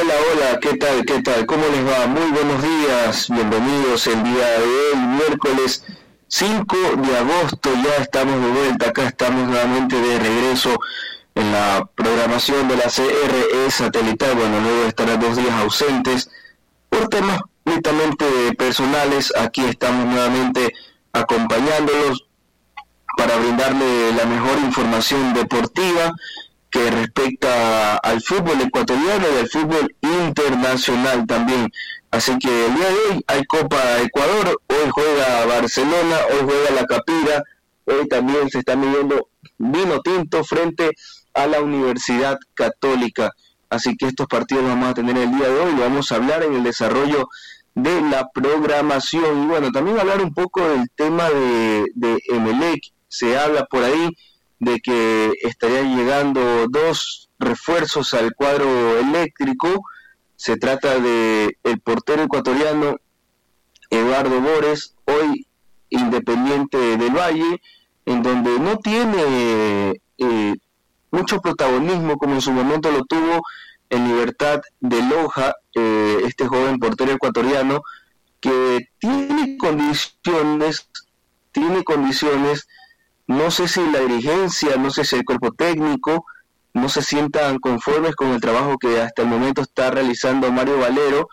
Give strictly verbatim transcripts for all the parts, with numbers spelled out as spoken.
Hola, hola, ¿qué tal? ¿Qué tal? ¿Cómo les va? Muy buenos días, bienvenidos el día de hoy, miércoles cinco de agosto, ya estamos de vuelta, acá estamos nuevamente de regreso en la programación de la C R E satelital, bueno, luego de estar dos días ausentes por temas netamente personales, aquí estamos nuevamente acompañándolos para brindarle la mejor información deportiva que respecta al fútbol ecuatoriano y al fútbol internacional también. Así que el día de hoy hay Copa Ecuador, hoy juega Barcelona, hoy juega la Capira, hoy también se está midiendo Vino Tinto frente a la Universidad Católica. Así que estos partidos los vamos a tener el día de hoy, lo vamos a hablar en el desarrollo de la programación. Y bueno, también hablar un poco del tema de, de Emelec. Se habla por ahí de que estarían llegando dos refuerzos al cuadro eléctrico. Se trata de el portero ecuatoriano Eduardo Bores, hoy Independiente del Valle, en donde no tiene eh, mucho protagonismo como en su momento lo tuvo en Libertad de Loja, eh, este joven portero ecuatoriano que tiene condiciones, tiene condiciones. No sé si la dirigencia, no sé si el cuerpo técnico no se sientan conformes con el trabajo que hasta el momento está realizando Mario Valero,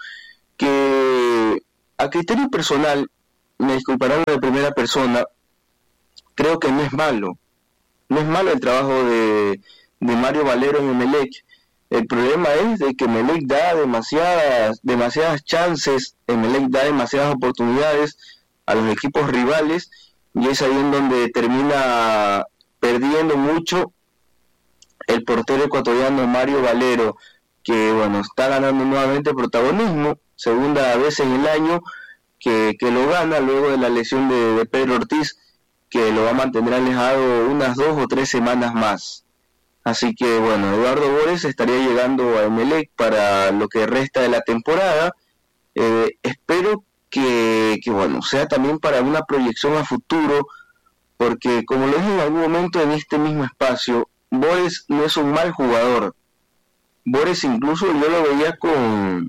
que a criterio personal, me disculparán de primera persona, creo que no es malo, no es malo el trabajo de, de Mario Valero en Emelec. El problema es de que Emelec da demasiadas, demasiadas chances, Emelec da demasiadas oportunidades a los equipos rivales, y es ahí en donde termina perdiendo mucho el portero ecuatoriano Mario Valero, que bueno, está ganando nuevamente protagonismo, segunda vez en el año que, que lo gana, luego de la lesión de, de Pedro Ortiz, que lo va a mantener alejado unas dos o tres semanas más. Así que bueno, Eduardo Bores estaría llegando a Emelec para lo que resta de la temporada. Eh, espero Que, que bueno, sea también para una proyección a futuro, porque como lo dije en algún momento en este mismo espacio, Bores no es un mal jugador. Bores incluso yo lo veía con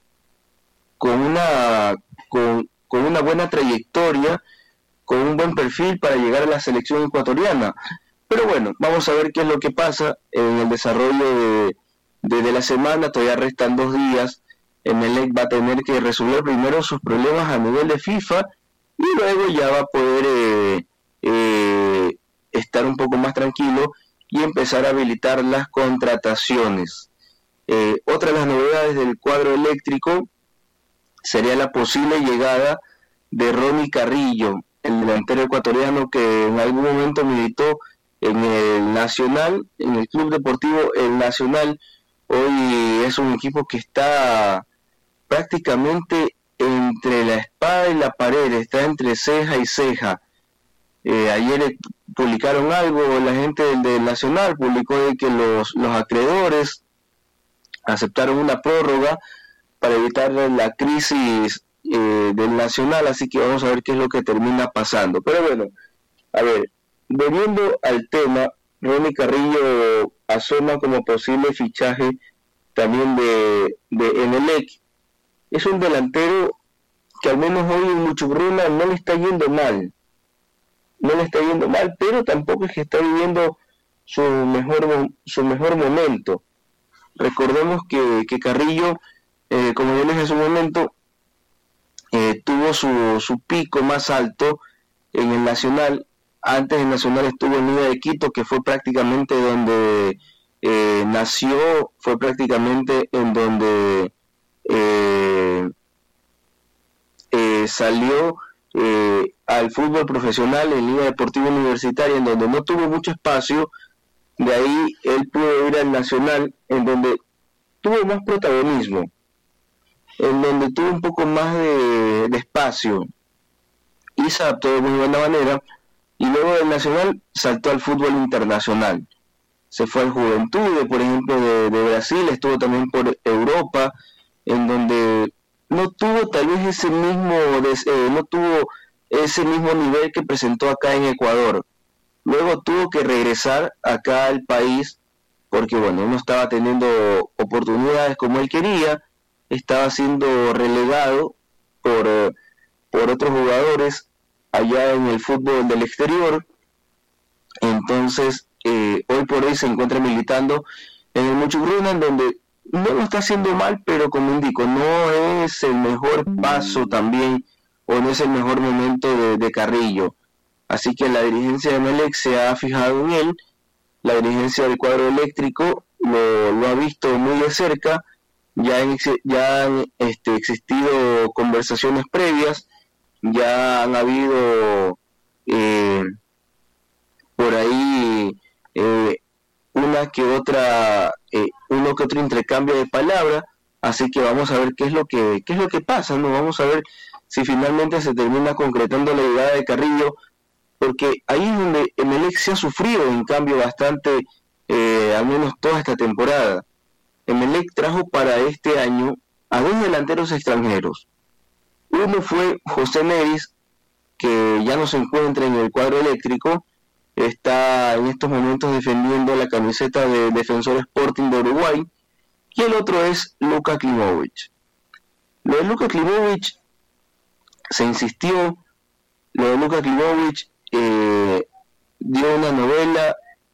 con una con, con una buena trayectoria, con un buen perfil para llegar a la selección ecuatoriana. Pero bueno, vamos a ver qué es lo que pasa en el desarrollo de, de, de la semana. Todavía restan dos días. Emelec va a tener que resolver primero sus problemas a nivel de FIFA y luego ya va a poder eh, eh, estar un poco más tranquilo y empezar a habilitar las contrataciones. Eh, otra de las novedades del cuadro eléctrico sería la posible llegada de Ronnie Carrillo, el delantero ecuatoriano que en algún momento militó en el Nacional, en el Club Deportivo El Nacional. Hoy es un equipo que está prácticamente entre la espada y la pared, está entre ceja y ceja. Eh, ayer publicaron algo, la gente del, del Nacional publicó de que los, los acreedores aceptaron una prórroga para evitar la crisis eh, del Nacional, así que vamos a ver qué es lo que termina pasando. Pero bueno, a ver, volviendo al tema, Ronnie Carrillo asoma como posible fichaje también de, de Emelec. Es un delantero que al menos hoy en Muchugruna no le está yendo mal, no le está yendo mal, pero tampoco es que está viviendo su mejor su mejor momento. Recordemos que, que Carrillo, eh, como yo les dije en su momento, eh, tuvo su, su pico más alto en el Nacional. Antes el Nacional estuvo en Liga de Quito, que fue prácticamente donde eh, nació, fue prácticamente en donde Eh, eh, salió eh, al fútbol profesional en Liga Deportiva Universitaria, en donde no tuvo mucho espacio. De ahí él pudo ir al Nacional, en donde tuvo más protagonismo, en donde tuvo un poco más de, de espacio y se adaptó de muy buena manera, y luego del Nacional saltó al fútbol internacional. Se fue al Juventude, por ejemplo, de, de Brasil, estuvo también por Europa, en donde no tuvo tal vez ese mismo eh, no tuvo ese mismo nivel que presentó acá en Ecuador. Luego tuvo que regresar acá al país porque bueno, no estaba teniendo oportunidades como él quería, estaba siendo relegado por, eh, por otros jugadores allá en el fútbol del exterior. Entonces eh, hoy por hoy se encuentra militando en el Muchugruna, en donde no lo está haciendo mal, pero como indico, no es el mejor paso también, o no es el mejor momento de, de Carrillo. Así que la dirigencia de Emelec se ha fijado en él, la dirigencia del cuadro eléctrico lo, lo ha visto muy de cerca, ya han, ya han este, existido conversaciones previas, ya han habido eh, por ahí eh, una que otra eh, uno que otro intercambio de palabras, así que vamos a ver qué es lo que qué es lo que pasa, no vamos a ver si finalmente se termina concretando la llegada de Carrillo, porque ahí es donde Emelec se ha sufrido en cambio bastante, eh, al menos toda esta temporada. Emelec trajo para este año a dos delanteros extranjeros. Uno fue José Neris, que ya no se encuentra en el cuadro eléctrico, está en estos momentos defendiendo la camiseta de Defensor Sporting de Uruguay, y el otro es Luka Klimovic. Lo de Luka Klimovic se insistió, lo de Luka Klimovic eh, dio una novela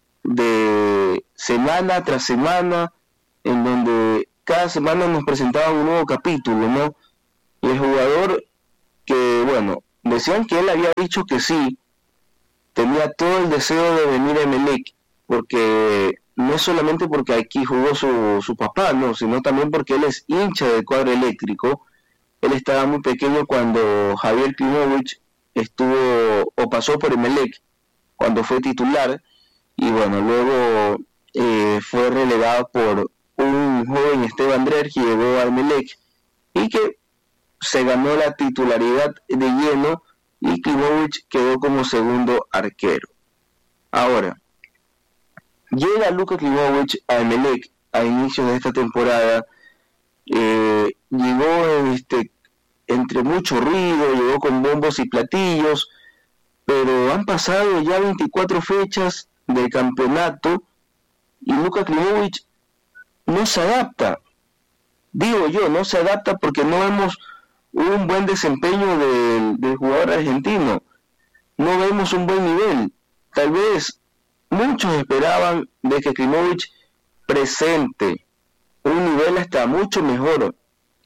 de semana tras semana, en donde cada semana nos presentaban un nuevo capítulo, ¿no? Y el jugador que, bueno, decían que él había dicho que sí, tenía todo el deseo de venir a Emelec, porque no solamente porque aquí jugó su, su papá, no, sino también porque él es hincha del cuadro eléctrico. Él estaba muy pequeño cuando Javier Klimovic estuvo o pasó por Emelec, cuando fue titular, y bueno, luego eh, fue relegado por un joven Esteban Drer que llegó a Emelec y que se ganó la titularidad de lleno, y Klimovic quedó como segundo arquero. Ahora, llega Luka Klimovic a Emelec a inicios de esta temporada, eh, llegó este, entre mucho ruido, llegó con bombos y platillos, pero han pasado ya veinticuatro fechas del campeonato y Luka Klimovic no se adapta. Digo yo, no se adapta porque no vemos un buen desempeño del, del jugador argentino, no vemos un buen nivel. Tal vez muchos esperaban de que Klimovic presente un nivel hasta mucho mejor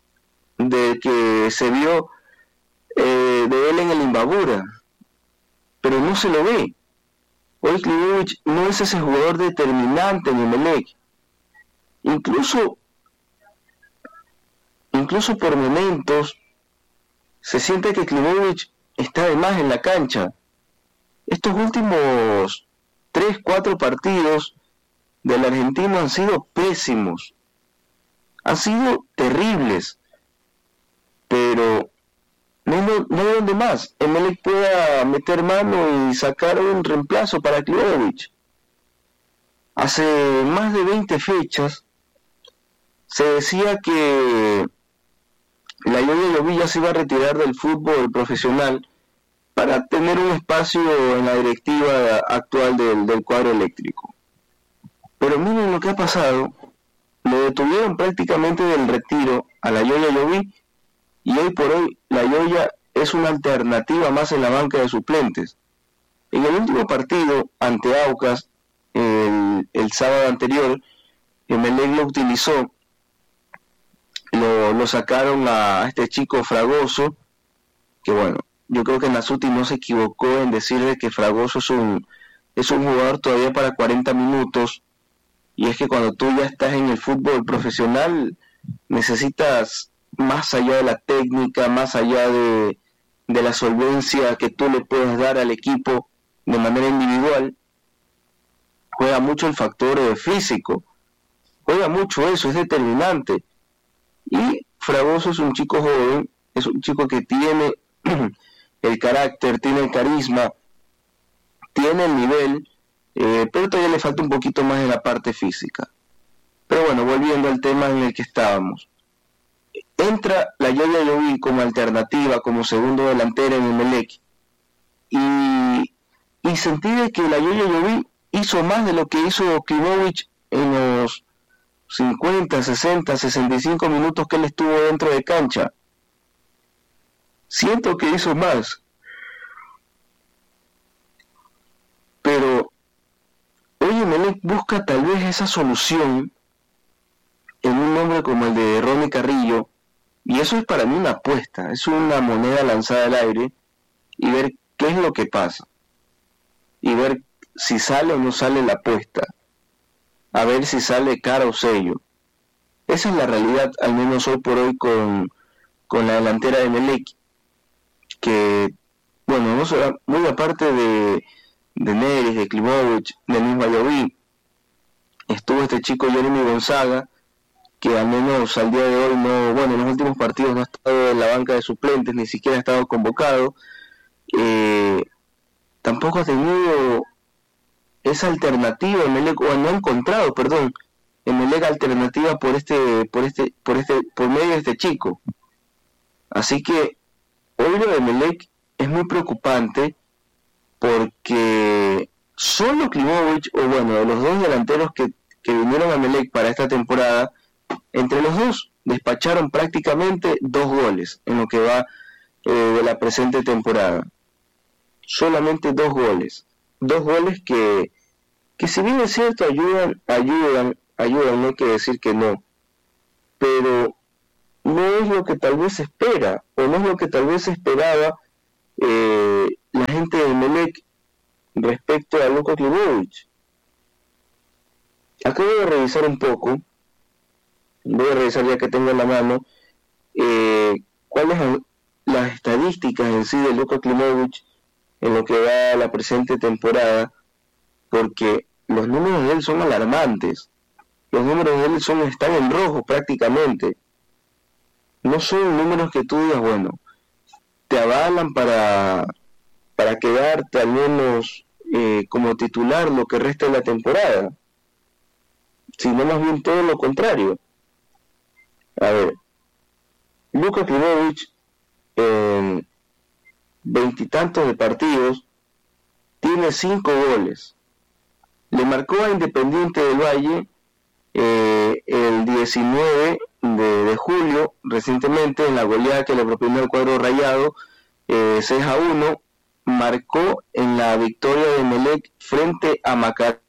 de que se vio eh, de él en el Imbabura, pero no se lo ve. Hoy Klimovic no es ese jugador determinante en Emelec. Incluso, incluso por momentos se siente que Klimovic está de más en la cancha. Estos últimos tres, cuatro partidos del argentino han sido pésimos, han sido terribles, pero no, no, no hay donde más Emelec pueda meter mano y sacar un reemplazo para Klimovic. Hace más de veinte fechas se decía que la Yoya Llovilla se iba a retirar del fútbol profesional para tener un espacio en la directiva actual del, del cuadro eléctrico. Pero miren lo que ha pasado, lo detuvieron prácticamente del retiro a la Yoya Llovilla, y hoy por hoy la Yoya es una alternativa más en la banca de suplentes. En el último partido ante Aucas, el, el sábado anterior, Emelec lo utilizó, lo, lo sacaron a este chico Fragoso, que bueno, yo creo que Nasuti no se equivocó en decirle que Fragoso es un, es un jugador todavía para cuarenta minutos, y es que cuando tú ya estás en el fútbol profesional necesitas más allá de la técnica, más allá de, de la solvencia que tú le puedes dar al equipo de manera individual, juega mucho el factor eh, físico, juega mucho eso, es determinante. Y Fragoso es un chico joven, es un chico que tiene el carácter, tiene el carisma, tiene el nivel, eh, pero todavía le falta un poquito más en la parte física. Pero bueno, volviendo al tema en el que estábamos. Entra la Yoya Llovilla como alternativa, como segundo delantero en Emelec, y, y sentí de que la Yoya Llovilla hizo más de lo que hizo Klimovic en los cincuenta, sesenta, sesenta y cinco minutos que él estuvo dentro de cancha. Siento que hizo más, pero hoy Emelec busca tal vez esa solución en un nombre como el de Ronnie Carrillo, y eso es para mí una apuesta, es una moneda lanzada al aire, y ver qué es lo que pasa, y ver si sale o no sale la apuesta, a ver si sale cara o sello. Esa es la realidad, al menos hoy por hoy, con, con la delantera de Emelec, que, bueno, no será muy aparte de, de Neris, de Klimovich, de mismo Ayoví, estuvo este chico Jeremy Gonzaga, que al menos al día de hoy no, bueno, en los últimos partidos no ha estado en la banca de suplentes, ni siquiera ha estado convocado, eh, tampoco ha tenido esa alternativa, Emelec, o no ha encontrado, perdón, Emelec alternativa por este, por este, por este, por medio de este chico. Así que hoy lo de Emelec es muy preocupante, porque solo Klimovich, o bueno, de los dos delanteros que, que vinieron a Emelec para esta temporada, entre los dos despacharon prácticamente dos goles en lo que va eh, de la presente temporada. Solamente dos goles. Dos goles que, que si bien es cierto ayudan, ayudan, ayudan, no hay que decir que no, pero no es lo que tal vez se espera, o no es lo que tal vez esperaba eh, la gente de Emelec respecto a Luka Klimovich. Acabo de revisar un poco, voy a revisar ya que tengo en la mano, eh, cuáles son las estadísticas en sí de Luka Klimovich en lo que va a la presente temporada, porque los números de él son alarmantes, los números de él son, están en rojo prácticamente, no son números que tú digas, bueno, te avalan para, para quedarte al menos eh, como titular lo que resta de la temporada, sino más bien todo lo contrario. A ver, Luka Klimovich en veintitantos de partidos tiene cinco goles. Le marcó a Independiente del Valle eh, el diecinueve de, de julio, recientemente, en la goleada que le propinó el cuadro rayado, eh, seis a uno, marcó en la victoria de Emelec frente a Macará